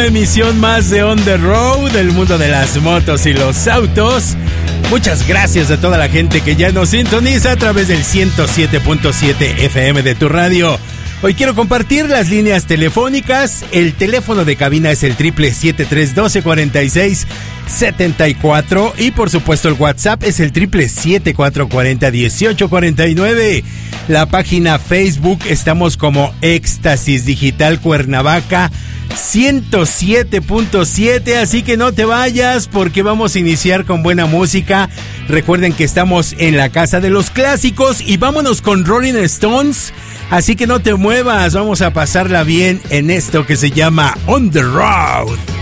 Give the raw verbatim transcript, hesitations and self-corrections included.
emisión más de On The Road, del mundo de las motos y los autos. Muchas gracias a toda la gente que ya nos sintoniza a través del ciento siete punto siete F M de tu radio. Hoy quiero compartir las líneas telefónicas. El teléfono de cabina es el triple siete tres doce cuarenta y seis setenta y cuatro y por supuesto el WhatsApp es el triple siete cuatro cuarenta dieciocho cuarenta y nueve. La página Facebook estamos como Éxtasis Digital Cuernavaca ciento siete punto siete, así que no te vayas porque vamos a iniciar con buena música. Recuerden que estamos en la casa de los clásicos y vámonos con Rolling Stones, así que no te muevas, vamos a pasarla bien en esto que se llama On The Road.